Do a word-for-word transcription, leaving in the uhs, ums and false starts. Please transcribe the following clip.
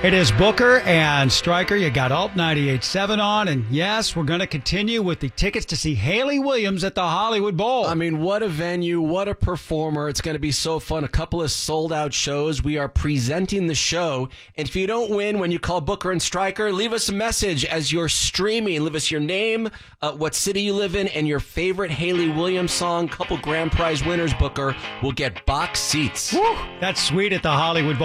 It is Booker and Stryker. You got Alt ninety-eight point seven on. And yes, we're going to continue with the tickets to see Haley Williams at the Hollywood Bowl. I mean, what a venue, what a performer. It's going to be so fun. A couple of sold-out shows. We are presenting the show. And if you don't win when you call Booker and Stryker, leave us a message as you're streaming. Leave us your name, uh, what city you live in, and your favorite Haley Williams song. Couple grand prize winners, Booker, will get box seats. Woo, that's sweet at the Hollywood Bowl.